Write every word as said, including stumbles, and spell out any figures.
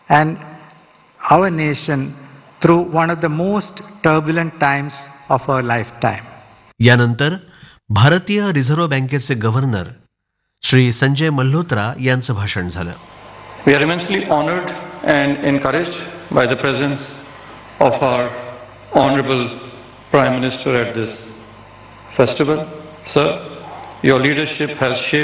and our nation through one of the most turbulent times of our lifetime. यानंतर भारतीय reserve बँकेचे governor Shri Sanjay Malhotra यांचं भाषण झालं. We are immensely honored and encouraged by the presence of our Honorable Prime Minister at this festival. Sir, your leadership has shaped